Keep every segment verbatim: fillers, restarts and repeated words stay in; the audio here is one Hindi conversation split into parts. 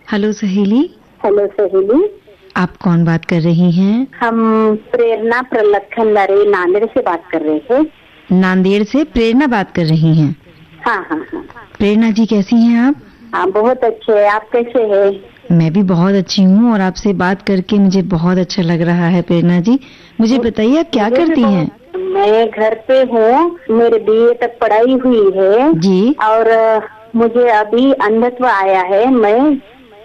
हेलो सहेली। हेलो सहेली। आप कौन बात कर रही हैं? हम प्रेरणा प्रलखन लरे नांदेड़ से बात कर रहे थे। नांदेड़ से प्रेरणा बात कर रही हैं? हाँ हाँ हाँ। प्रेरणा जी कैसी हैं आप? हाँ बहुत अच्छे, आप कैसे हैं? मैं भी बहुत अच्छी हूँ और आपसे बात करके मुझे बहुत अच्छा लग रहा है। प्रेरणा जी मुझे बताइए आप क्या करती हैं? मैं घर पे हूँ, मेरे बीए तक पढ़ाई हुई है जी। और मुझे अभी अंधत्व आया है। मैं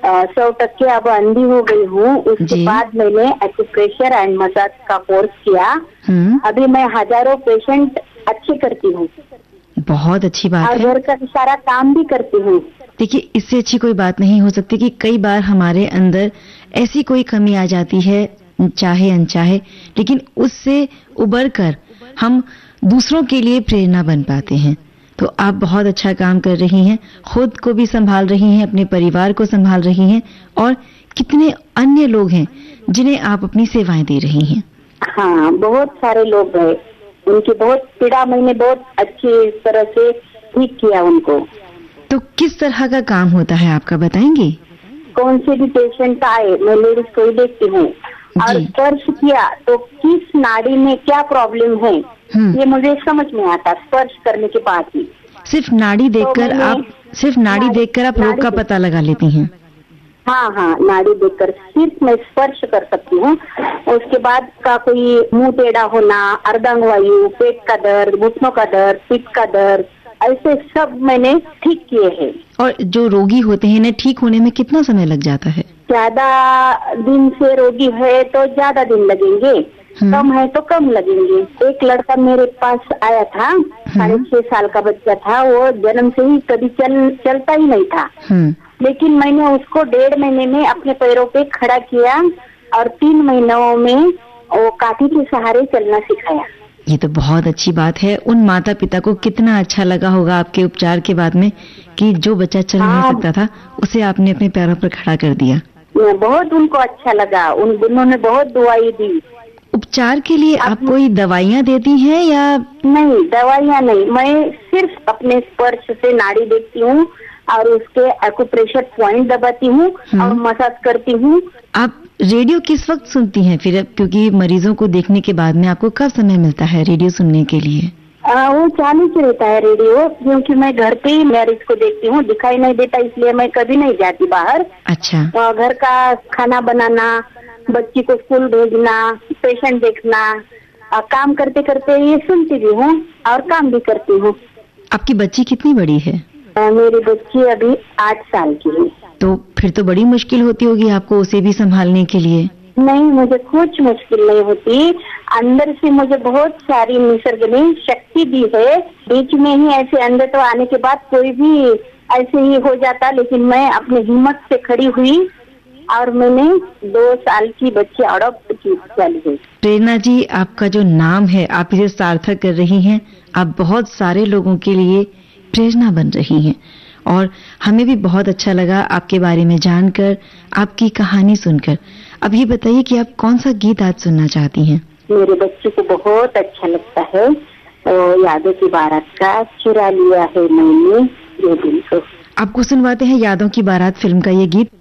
सौ टक्के अब अंधी हो गई हूँ। उसके बाद मैंने एक्यूप्रेशर एंड मसाज का कोर्स किया। अभी मैं हजारों पेशेंट अच्छे करती हूँ। बहुत अच्छी बात और है। घर का सारा काम भी करती हूँ। देखिए इससे अच्छी कोई बात नहीं हो सकती कि कई बार हमारे अंदर ऐसी कोई कमी आ जाती है, चाहे अनचाहे, लेकिन उससे उबर कर हम दूसरों के लिए प्रेरणा बन पाते हैं। तो आप बहुत अच्छा काम कर रही हैं, खुद को भी संभाल रही हैं, अपने परिवार को संभाल रही हैं और कितने अन्य लोग हैं जिन्हें आप अपनी सेवाएं दे रही हैं। हाँ बहुत सारे लोग हैं, उनकी बहुत पीड़ा मैंने बहुत अच्छी तरह से ठीक किया उनको। तो किस तरह का काम होता है आपका बताएंगे? कौन से भी पेशेंट आए मैं लेडीज को ही देखती हूँ और स्पर्श किया तो किस नाड़ी में क्या प्रॉब्लम है ये मुझे समझ में आता स्पर्श करने के बाद ही। सिर्फ नाड़ी देखकर तो आप सिर्फ नाड़ी, नाड़ी देखकर आप रोग का पता लगा लेती हैं? हाँ हाँ नाड़ी देखकर सिर्फ मैं स्पर्श कर सकती हूँ। उसके बाद का कोई मुंह टेढ़ा होना, अर्धांग वायु, पेट का दर्द, घुटनों का दर्द, पित्त का दर्द, ऐसे सब मैंने ठीक किए हैं। और जो रोगी होते हैं इन्हें ठीक होने में कितना समय लग जाता है? ज्यादा दिन से रोगी है तो ज्यादा दिन लगेंगे, कम है तो कम लगेंगे। एक लड़का मेरे पास आया था, साढ़े छह साल का बच्चा था, वो जन्म से ही कभी चल चलता ही नहीं था, लेकिन मैंने उसको डेढ़ महीने में अपने पैरों पे खड़ा किया और तीन महीनों में वो काठी के सहारे चलना सिखाया। ये तो बहुत अच्छी बात है। उन माता पिता को कितना अच्छा लगा होगा आपके उपचार के बाद में कि जो बच्चा चल नहीं सकता था उसे आपने अपने पैरों पर खड़ा कर दिया। बहुत उनको अच्छा लगा, उन दोनों ने बहुत दुआई दी। उपचार के लिए आप कोई दवाइयाँ देती हैं या? नहीं दवाइयाँ नहीं, मैं सिर्फ अपने स्पर्श से नाड़ी देखती हूँ और उसके एक्यूप्रेशर पॉइंट दबाती हूँ और मसाज करती हूँ। आप रेडियो किस वक्त सुनती हैं फिर, क्योंकि मरीजों को देखने के बाद में आपको कब समय मिलता है रेडियो सुनने के लिए? आ, वो चालू ही रहता है रेडियो, क्योंकि मैं घर पे ही मरीज को देखती हूँ, दिखाई नहीं देता इसलिए मैं कभी नहीं जाती बाहर। अच्छा। आ, घर का खाना बनाना, बच्ची को स्कूल भेजना, पेशेंट देखना, आ, काम करते करते ये सुनती भी हूँ और काम भी करती हूँ। आपकी बच्ची कितनी बड़ी है? आ, मेरी बच्ची अभी आठ साल की है। तो फिर तो बड़ी मुश्किल होती होगी आपको उसे भी संभालने के लिए? नहीं मुझे कुछ मुश्किल नहीं होती, अंदर से मुझे बहुत सारी निसर्ग ने शक्ति दी है। बीच में ही ऐसे अंदर तो आने के बाद कोई भी ऐसे ही हो जाता, लेकिन मैं अपनी हिम्मत से खड़ी हुई और मैंने दो साल की बच्ची अडॉप्ट की चली गई। प्रेरणा जी आपका जो नाम है आप इसे सार्थक कर रही हैं, आप बहुत सारे लोगों के लिए प्रेरणा बन रही हैं और हमें भी बहुत अच्छा लगा आपके बारे में जानकर, आपकी कहानी सुनकर। अब ये बताइए कि आप कौन सा गीत आज सुनना चाहती हैं? मेरे बच्चे को बहुत अच्छा लगता है तो यादों की बारात का चुरा लिया है मैंने ये दिल को। आपको सुनवाते हैं यादों की बारात फिल्म का ये गीत।